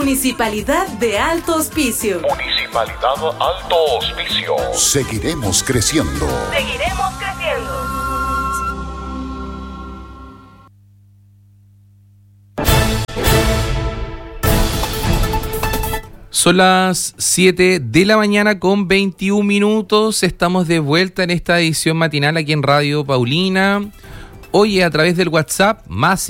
Municipalidad de Alto Hospicio. Municipalidad Alto Hospicio. Seguiremos creciendo. Seguiremos creciendo. Son las 7 de la mañana con 21 minutos. Estamos de vuelta en esta edición matinal aquí en Radio Paulina. Hoy a través del WhatsApp, más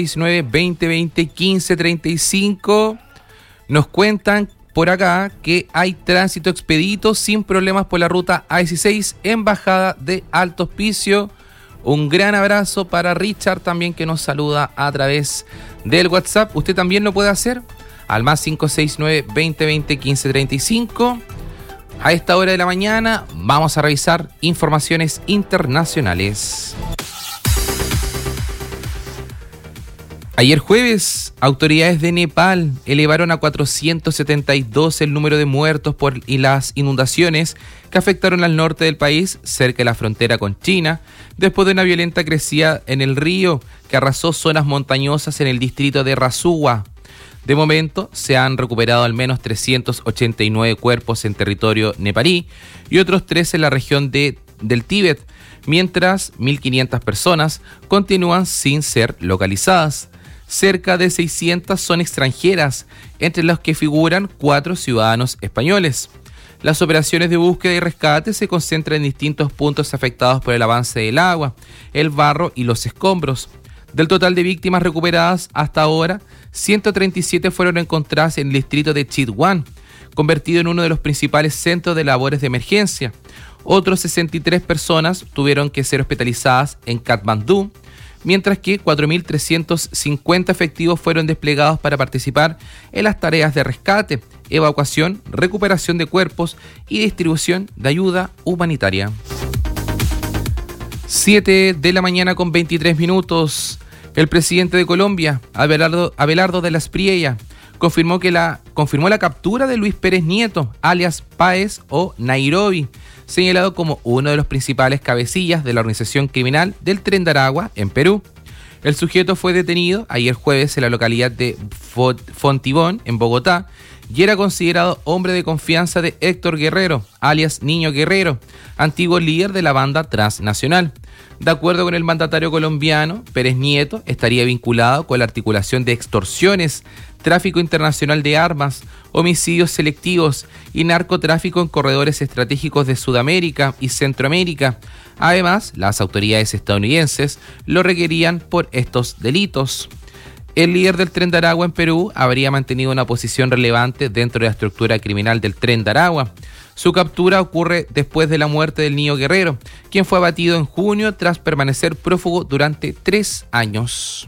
569-2020-1535. Nos cuentan por acá que hay tránsito expedito sin problemas por la ruta A16 en bajada de Alto Hospicio. Un gran abrazo para Richard también, que nos saluda a través del WhatsApp. Usted también lo puede hacer al más 569-2020-1535. A esta hora de la mañana vamos a revisar informaciones internacionales. Ayer jueves, autoridades de Nepal elevaron a 472 el número de muertos por las inundaciones que afectaron al norte del país, cerca de la frontera con China, después de una violenta crecida en el río que arrasó zonas montañosas en el distrito de Rasuwa. De momento, se han recuperado al menos 389 cuerpos en territorio nepalí y otros 3 en la región del Tíbet, mientras 1.500 personas continúan sin ser localizadas. Cerca de 600 son extranjeras, entre los que figuran 4 ciudadanos españoles. Las operaciones de búsqueda y rescate se concentran en distintos puntos afectados por el avance del agua, el barro y los escombros. Del total de víctimas recuperadas hasta ahora, 137 fueron encontradas en el distrito de Chitwan, convertido en uno de los principales centros de labores de emergencia. Otros 63 personas tuvieron que ser hospitalizadas en Katmandú, mientras que 4.350 efectivos fueron desplegados para participar en las tareas de rescate, evacuación, recuperación de cuerpos y distribución de ayuda humanitaria. 7 de la mañana con 23 minutos. El presidente de Colombia, Abelardo de la Espriella, confirmó la captura de Luis Pérez Nieto, alias Páez o Nairobi, señalado como uno de los principales cabecillas de la organización criminal del Tren de Aragua en Perú. El sujeto fue detenido ayer jueves en la localidad de Fontibón, en Bogotá, y era considerado hombre de confianza de Héctor Guerrero, alias Niño Guerrero, antiguo líder de la banda transnacional. De acuerdo con el mandatario colombiano, Pérez Nieto estaría vinculado con la articulación de extorsiones, tráfico internacional de armas, homicidios selectivos y narcotráfico en corredores estratégicos de Sudamérica y Centroamérica. Además, las autoridades estadounidenses lo requerían por estos delitos. El líder del Tren de Aragua en Perú habría mantenido una posición relevante dentro de la estructura criminal del Tren de Aragua. Su captura ocurre después de la muerte del Niño Guerrero, quien fue abatido en junio tras permanecer prófugo durante 3 años.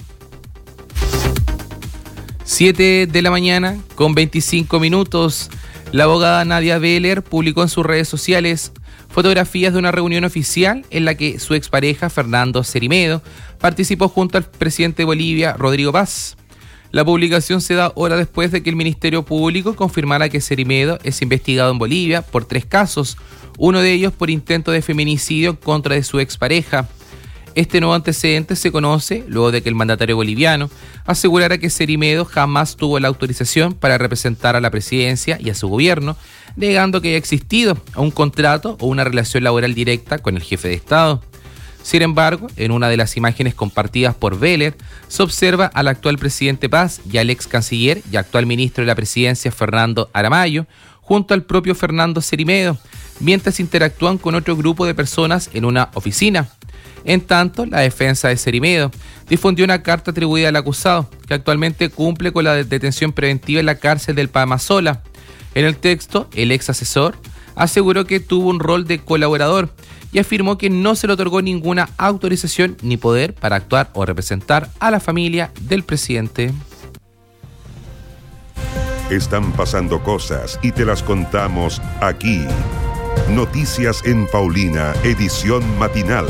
7 de la mañana con 25 minutos. La abogada Nadia Beller publicó en sus redes sociales fotografías de una reunión oficial en la que su expareja Fernando Cerimedo participó junto al presidente de Bolivia, Rodrigo Paz. La publicación se da horas después de que el Ministerio Público confirmara que Cerimedo es investigado en Bolivia por 3 casos, uno de ellos por intento de feminicidio en contra de su expareja. Este nuevo antecedente se conoce luego de que el mandatario boliviano asegurara que Cerimedo jamás tuvo la autorización para representar a la presidencia y a su gobierno, negando que haya existido un contrato o una relación laboral directa con el jefe de Estado. Sin embargo, en una de las imágenes compartidas por Beller, se observa al actual presidente Paz y al ex canciller y actual ministro de la presidencia Fernando Aramayo, junto al propio Fernando Cerimedo, mientras interactúan con otro grupo de personas en una oficina. En tanto, la defensa de Cerimedo difundió una carta atribuida al acusado, que actualmente cumple con la detención preventiva en la cárcel del Pamasola. En el texto, el ex asesor aseguró que tuvo un rol de colaborador y afirmó que no se le otorgó ninguna autorización ni poder para actuar o representar a la familia del presidente. Están pasando cosas y te las contamos aquí. Noticias en Paulina, edición matinal.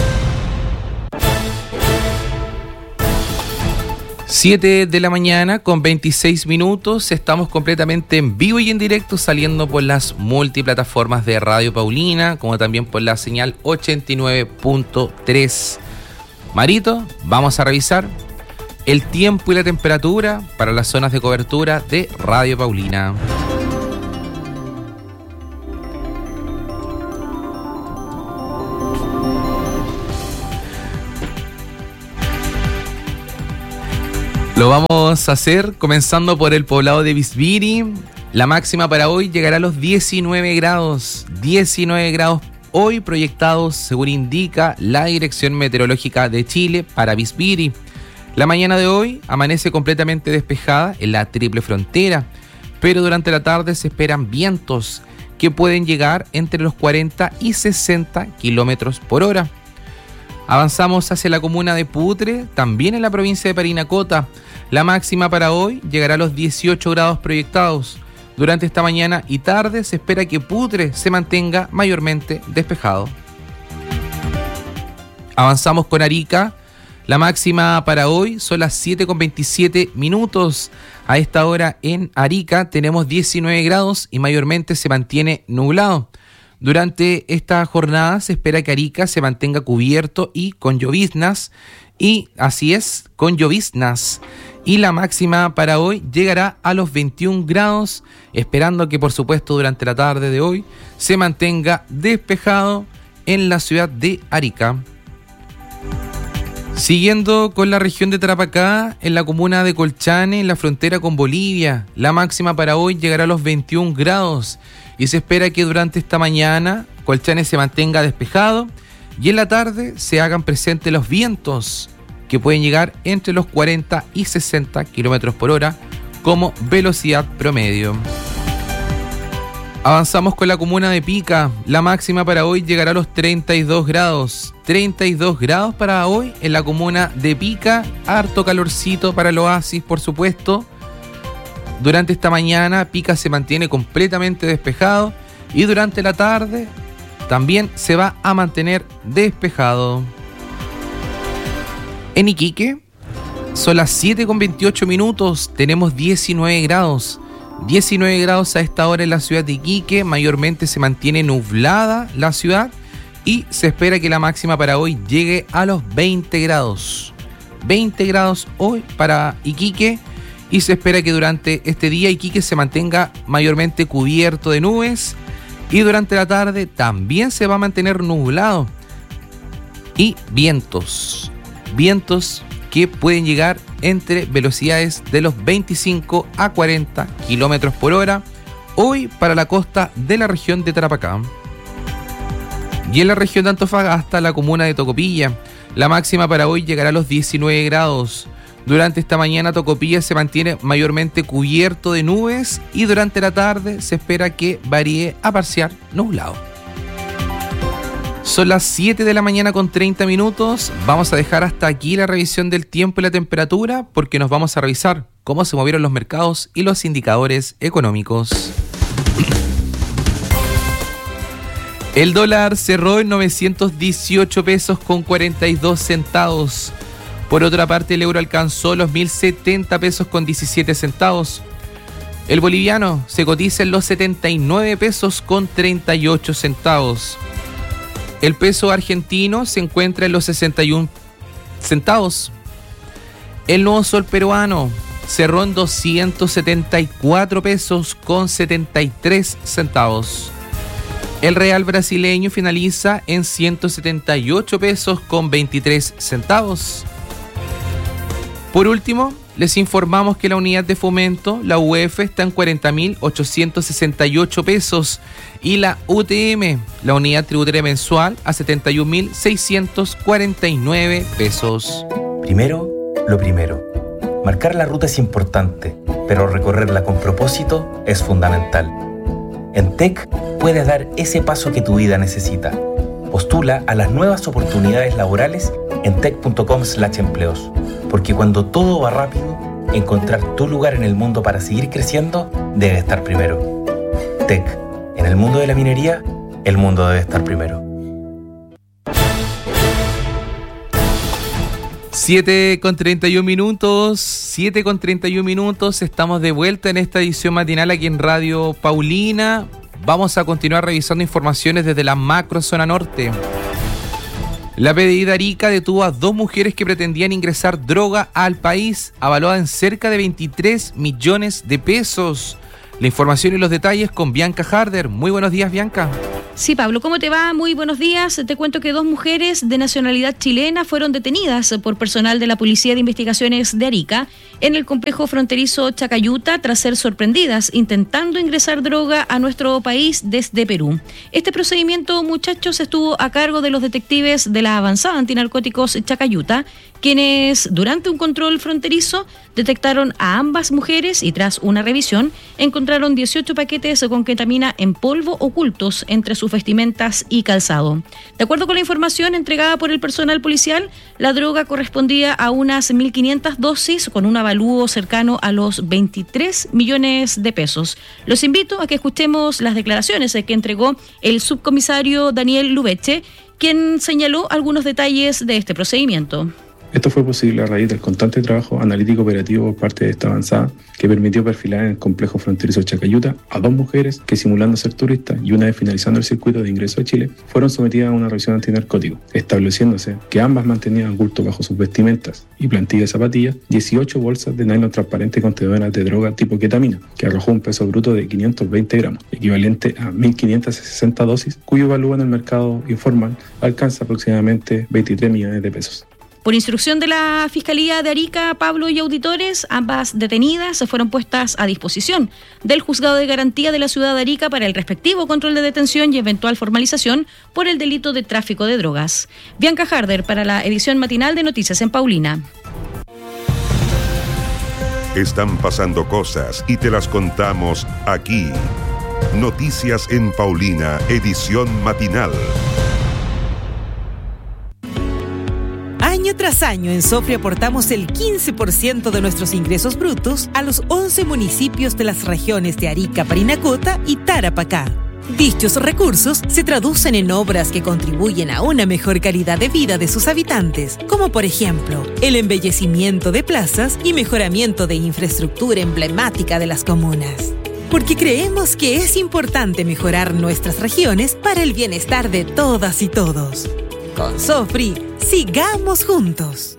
7 de la mañana con 26 minutos, estamos completamente en vivo y en directo saliendo por las multiplataformas de Radio Paulina, como también por la señal 89.3. Marito, vamos a revisar el tiempo y la temperatura para las zonas de cobertura de Radio Paulina. Lo vamos a hacer comenzando por el poblado de Bisbiri. La máxima para hoy llegará a los 19 grados. 19 grados hoy proyectados, según indica la Dirección Meteorológica de Chile para Bisbiri. La mañana de hoy amanece completamente despejada en la triple frontera, pero durante la tarde se esperan vientos que pueden llegar entre los 40 y 60 kilómetros por hora. Avanzamos hacia la comuna de Putre, también en la provincia de Parinacota. La máxima para hoy llegará a los 18 grados proyectados. Durante esta mañana y tarde se espera que Putre se mantenga mayormente despejado. Avanzamos con Arica. La máxima para hoy son las 7:27 minutos. A esta hora en Arica tenemos 19 grados y mayormente se mantiene nublado. Durante esta jornada se espera que Arica se mantenga cubierto y con lloviznas. Y así es, con lloviznas. Y la máxima para hoy llegará a los 21 grados, esperando que por supuesto durante la tarde de hoy se mantenga despejado en la ciudad de Arica. Siguiendo con la región de Tarapacá, en la comuna de Colchane, en la frontera con Bolivia, la máxima para hoy llegará a los 21 grados y se espera que durante esta mañana Colchane se mantenga despejado y en la tarde se hagan presentes los vientos que pueden llegar entre los 40 y 60 kilómetros por hora como velocidad promedio. Avanzamos con la comuna de Pica. La máxima para hoy llegará a los 32 grados. 32 grados para hoy en la comuna de Pica. Harto calorcito para el oasis, por supuesto. Durante esta mañana Pica se mantiene completamente despejado y durante la tarde también se va a mantener despejado. En Iquique son las 7:28 minutos, tenemos 19 grados. 19 grados a esta hora en la ciudad de Iquique, mayormente se mantiene nublada la ciudad y se espera que la máxima para hoy llegue a los 20 grados. 20 grados hoy para Iquique y se espera que durante este día Iquique se mantenga mayormente cubierto de nubes y durante la tarde también se va a mantener nublado y vientos que pueden llegar entre velocidades de los 25 a 40 kilómetros por hora hoy para la costa de la región de Tarapacá. Y en la región de Antofagasta, la comuna de Tocopilla, la máxima para hoy llegará a los 19 grados. Durante esta mañana Tocopilla se mantiene mayormente cubierto de nubes y durante la tarde se espera que varíe a parcial nublado. Son las 7 de la mañana con 30 minutos. Vamos a dejar hasta aquí la revisión del tiempo y la temperatura porque nos vamos a revisar cómo se movieron los mercados y los indicadores económicos. El dólar cerró en 918 pesos con 42 centavos. Por otra parte, el euro alcanzó los 1.070 pesos con 17 centavos. El boliviano se cotiza en los 79 pesos con 38 centavos. El peso argentino se encuentra en los 61 centavos. El nuevo sol peruano cerró en 274 pesos con 73 centavos. El real brasileño finaliza en 178 pesos con 23 centavos. Por último, les informamos que la unidad de fomento, la UF, está en 40.868 pesos y la UTM, la unidad tributaria mensual, a 71.649 pesos. Primero, lo primero. Marcar la ruta es importante, pero recorrerla con propósito es fundamental. En TEC puedes dar ese paso que tu vida necesita. Postula a las nuevas oportunidades laborales en tec.com/empleos, porque cuando todo va rápido, encontrar tu lugar en el mundo para seguir creciendo debe estar primero. TEC, en el mundo de la minería, el mundo debe estar primero. 7:31 minutos, 7:31 minutos, estamos de vuelta en esta edición matinal aquí en Radio Paulina. Vamos a continuar revisando informaciones desde la macro zona norte. La PDI de Arica detuvo a 2 mujeres que pretendían ingresar droga al país, avaluada en cerca de 23 millones de pesos. La información y los detalles con Bianca Harder. Muy buenos días, Bianca. Sí, Pablo, ¿cómo te va? Muy buenos días. Te cuento que 2 mujeres de nacionalidad chilena fueron detenidas por personal de la Policía de Investigaciones de Arica en el complejo fronterizo Chacayuta tras ser sorprendidas intentando ingresar droga a nuestro país desde Perú. Este procedimiento, muchachos, estuvo a cargo de los detectives de la Avanzada Antinarcóticos Chacayuta, quienes durante un control fronterizo detectaron a ambas mujeres y tras una revisión encontraron 18 paquetes con ketamina en polvo ocultos entre sus vestimentas y calzado. De acuerdo con la información entregada por el personal policial, la droga correspondía a unas 1.500 dosis con un avalúo cercano a los 23 millones de pesos. Los invito a que escuchemos las declaraciones que entregó el subcomisario Daniel Lubeche, quien señaló algunos detalles de este procedimiento. Esto fue posible a raíz del constante trabajo analítico operativo por parte de esta avanzada que permitió perfilar en el complejo fronterizo Chacayuta a 2 mujeres que, simulando ser turistas y una vez finalizando el circuito de ingreso a Chile, fueron sometidas a una revisión antinarcótico, estableciéndose que ambas mantenían oculto bajo sus vestimentas y plantilla de zapatillas 18 bolsas de nylon transparente contenedoras de droga tipo ketamina, que arrojó un peso bruto de 520 gramos, equivalente a 1.560 dosis, cuyo valor en el mercado informal alcanza aproximadamente 23 millones de pesos. Por instrucción de la Fiscalía de Arica, Pablo y auditores, ambas detenidas fueron puestas a disposición del Juzgado de Garantía de la ciudad de Arica para el respectivo control de detención y eventual formalización por el delito de tráfico de drogas. Bianca Harder para la edición matinal de Noticias en Paulina. Están pasando cosas y te las contamos aquí. Noticias en Paulina, edición matinal. Año tras año en Sofri aportamos el 15% de nuestros ingresos brutos a los 11 municipios de las regiones de Arica, Parinacota y Tarapacá. Dichos recursos se traducen en obras que contribuyen a una mejor calidad de vida de sus habitantes, como por ejemplo, el embellecimiento de plazas y mejoramiento de infraestructura emblemática de las comunas. Porque creemos que es importante mejorar nuestras regiones para el bienestar de todas y todos. Con Sofri, sigamos juntos.